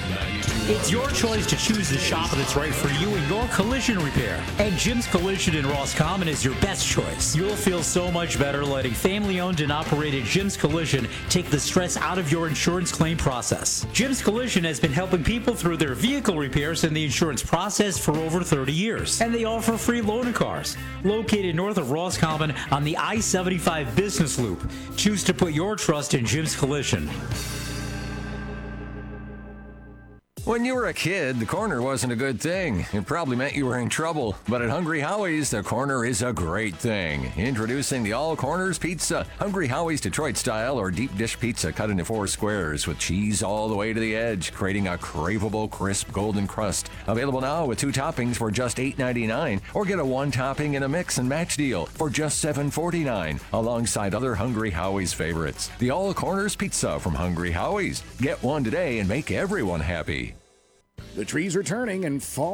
It's your choice to choose the shop that's right for you in your collision repair. And Jim's Collision in Roscommon is your best choice. You'll feel so much better letting family-owned and operated Jim's Collision take the stress out of your insurance claim process. Jim's Collision has been helping people through their vehicle repairs and the insurance process for over 30 years. And they offer free loaner cars. Located north of Roscommon on the I-75 Business Loop. Choose to put your trust in Jim's Collision. When you were a kid, the corner wasn't a good thing. It probably meant you were in trouble. But at Hungry Howie's, the corner is a great thing. Introducing the All Corners Pizza. Hungry Howie's Detroit style or deep dish pizza cut into 4 squares with cheese all the way to the edge, creating a craveable, crisp golden crust. Available now with 2 toppings for just $8.99, or get a 1 topping in a mix and match deal for just $7.49, alongside other Hungry Howie's favorites. The All Corners Pizza from Hungry Howie's. Get one today and make everyone happy. The trees are turning and fall.